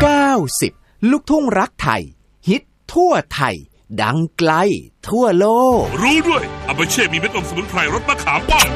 90 ลูกทุ่งรักไทยฮิตทั่วไทยดังไกลทั่วโลกรู้ด้วยอาเปเช่มีเม็ดอมสมุนไพรรสมะขามป้อม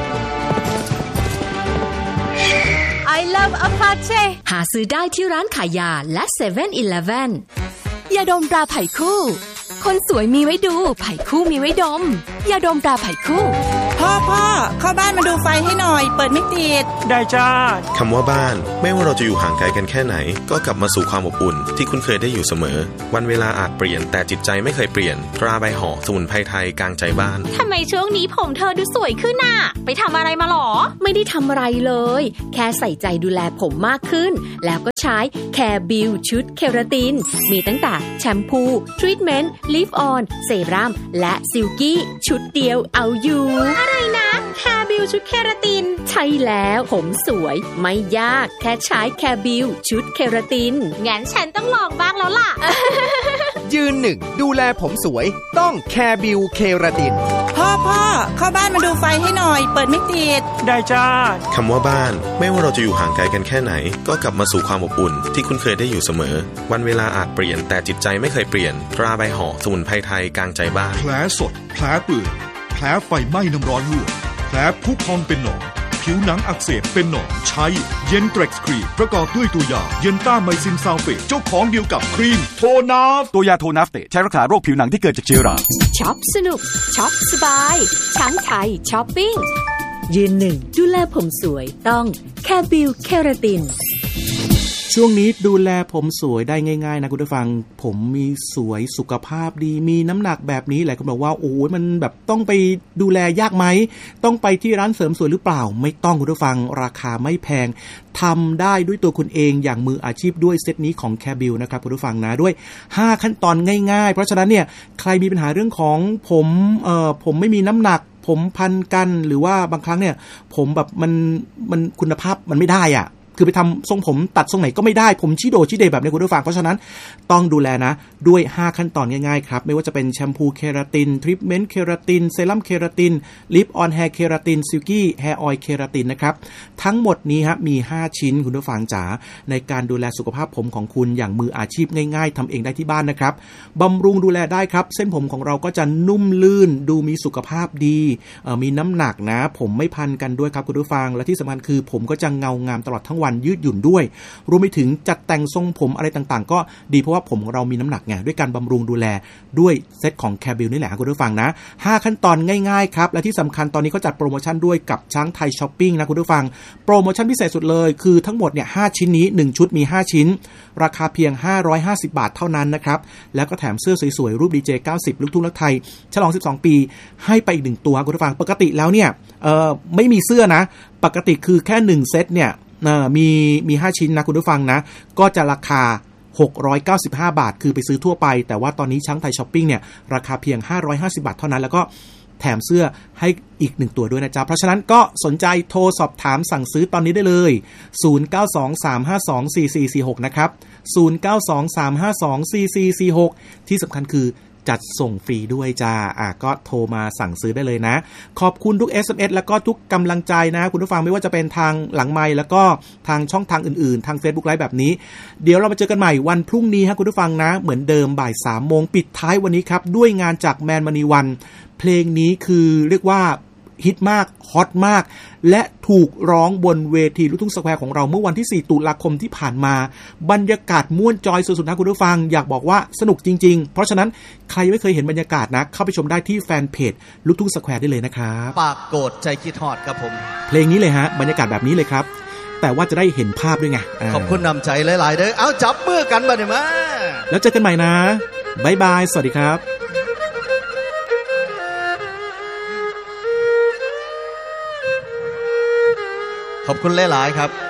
I love Apache หาซื้อได้ที่ร้านขายยาและ 7-Eleven ยาดมตราไผ่คู่คนสวยมีไว้ดูไผ่คู่มีไว้ดมยาดมตราไผ่คู่พ่อเข้าบ้านมาดูไฟให้หน่อยเปิดไม่ติดได้จ้าคำว่าบ้านไม่ว่าเราจะอยู่ห่างไกลกันแค่ไหนก็กลับมาสู่ความอบอุ่นที่คุ้นเคยได้อยู่เสมอวันเวลาอาจเปลี่ยนแต่จิตใจไม่เคยเปลี่ยนตราใบห่อสมุนไพรไทยกลางใจบ้านทำไมช่วงนี้ผมเธอดูสวยขึ้นน่ะไปทำอะไรมาหรอไม่ได้ทำอะไรเลยแค่ใส่ใจดูแลผมมากขึ้นแล้วก็ใช้แคร์บิวชุดเคราตินมีตั้งแต่แชมพูทรีทเมนต์ลิฟออนเซรั่มและซิลกี้ชุดเดียวเอาอยู่อะไรนะแคร์บิวชุดเคราตินใช่แล้วผมสวยไม่ยากแค่ใช้แคร์บิวชุดเคราตินงั้นฉันต้องลองบ้างแล้วล่ะยืนหนึ่งดูแลผมสวยต้องแคร์บิวเคราตินพ่อเข้าบ้านมาดูไฟให้หน่อยเปิดไม่ติดได้จ้าคำว่าบ้านไม่ว่าเราจะอยู่ห่างไกลกันแค่ไหนก็กลับมาสู่ความอบอุ่นที่คุ้นเคยได้อยู่เสมอวันเวลาอาจเปลี่ยนแต่จิตใจไม่เคยเปลี่ยนตราใบห่อสมุนไพรไทยกลางใจบ้านแผลสดแผลเปื่อยแผลไฟไหม้น้ำร้อนลวกแผลพุพองเป็นหนองผิวหนังอักเสบเป็นหนองใช้เย็นเทร็กซ์ครีมประกอบด้วยตัวยาเย็นต้าไมซินซัลเฟตเจ้าของเดียวกับครีมโทนาฟตัวยาโทนาฟเตใช้รักษาโรคผิวหนังที่เกิดจากเชื้อราช็อปสนุกช็อปสบายช้างไทยช้อปปิ้งยืนหนึ่งดูแลผมสวยต้องแคร์บิวเคราตินช่วงนี้ดูแลผมสวยได้ง่ายๆนะคุณผู้ฟังผมมีสวยสุขภาพดีมีน้ำหนักแบบนี้หลายคนบอกว่าโอ้ยมันแบบต้องไปดูแลยากไหมต้องไปที่ร้านเสริมสวยหรือเปล่าไม่ต้องคุณผู้ฟังราคาไม่แพงทำได้ด้วยตัวคุณเองอย่างมืออาชีพด้วยเซตนี้ของแคร์บิวนะครับคุณผู้ฟังนะด้วย5ขั้นตอนง่ายๆเพราะฉะนั้นเนี่ยใครมีปัญหาเรื่องของผมไม่มีน้ำหนักผมพันกันหรือว่าบางครั้งเนี่ยผมแบบมันคุณภาพมันไม่ได้อ่ะคือไปทำทรงผมตัดทรงไหนก็ไม่ได้ผมชี้เดแบบนี้คุณผู้ฟังเพราะฉะนั้นต้องดูแลนะด้วย5ขั้นตอนง่ายๆครับไม่ว่าจะเป็นแชมพูเคราตินทรีทเมนต์เคราตินเซรั่มเคราตินลิปออนแฮร์เคราตินซิลกี้แฮร์ออยล์เคราตินนะครับทั้งหมดนี้ฮะมี5ชิ้นคุณผู้ฟังจ๋าในการดูแลสุขภาพผมของคุณอย่างมืออาชีพง่ายๆทำเองได้ที่บ้านนะครับบำรุงดูแลได้ครับเส้นผมของเราก็จะนุ่มลื่นดูมีสุขภาพดีมีน้ำหนักนะผมไม่พันกันด้วยครับคุณผู้ฟังและที่สำคัญคือผมก็จะเงางามตลอดทั้งวันยืดหยุ่นด้วยรวมไปถึงจัดแต่งทรงผมอะไรต่างๆก็ดีเพราะว่าผมของเรามีน้ำหนักไงด้วยการบำรุงดูแลด้วยเซตของแคร์บิวนี่แหละคุณผู้ฟังนะ5ขั้นตอนง่ายๆครับและที่สำคัญตอนนี้เขาจัดโปรโมชั่นด้วยกับช้างไทยช้อปปิ้งนะคุณผู้ฟังโปรโมชั่นพิเศษสุดเลยคือทั้งหมดเนี่ย5ชิ้นนี้1ชุดมี5ชิ้นราคาเพียง550บาทเท่านั้นนะครับแล้วก็แถมเสื้อสวยๆรูปดีเจ90ลูกทุ่งรักไทยฉลอง12ปีให้ไปอีก1ตัวคุณผู้ฟังปกติแล้วเนี่ยไม่มีเสื้อนะปกติคือแค่1เซตเนี่ยมี5ชิ้นนะคุณผู้ฟังนะก็จะราคา695บาทคือไปซื้อทั่วไปแต่ว่าตอนนี้ช้างไทยช้อปปิ้งเนี่ยราคาเพียง550บาทเท่านั้นแล้วก็แถมเสื้อให้อีก1ตัวด้วยนะจ๊ะเพราะฉะนั้นก็สนใจโทรสอบถามสั่งซื้อตอนนี้ได้เลย0923524446นะครับ0923524446ที่สำคัญคือจัดส่งฟรีด้วยจ้าก็โทรมาสั่งซื้อได้เลยนะขอบคุณทุก SMS แล้วก็ทุกกำลังใจนะคุณผู้ฟังไม่ว่าจะเป็นทางหลังไมค์แล้วก็ทางช่องทางอื่นๆทาง Facebook Live แบบนี้เดี๋ยวเรามาเจอกันใหม่วันพรุ่งนี้ฮะคุณผู้ฟังนะเหมือนเดิมบ่าย 3 โมงปิดท้ายวันนี้ครับด้วยงานจากแมนมณีวันเพลงนี้คือเรียกว่าฮิตมากฮอตมากและถูกร้องบนเวทีลูกทุ่งสแควร์ของเราเมื่อวันที่4ตุลาคมที่ผ่านมาบรรยากาศม่วนจอยสุดๆนะคุณผู้ฟังอยากบอกว่าสนุกจริงๆเพราะฉะนั้นใครไม่เคยเห็นบรรยากาศนะเข้าไปชมได้ที่แฟนเพจลูกทุ่งสแควร์ได้เลยนะครับปากโกรธใจคิดฮอดครับผมเพลงนี้เลยฮะบรรยากาศแบบนี้เลยครับแต่ว่าจะได้เห็นภาพด้วยไงขอบคุณนำใจหลายๆเด้อเอาจับมือกันมาเนี่ยมาแล้วเจอกันใหม่นะบ๊ายบายสวัสดีครับขอบคุณหลายๆครับ